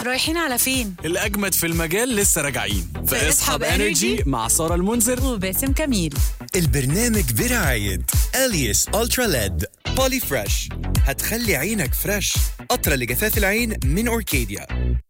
رايحين على فين؟ الأجمد في المجال لسه راجعين في اصحاب انرجي مع سارة المنذر وباسم كميل. البرنامج برعاية أليس ألترا ليد بولي فريش، هتخلي عينك فريش. قطرة لجفاف العين من أوركيديا.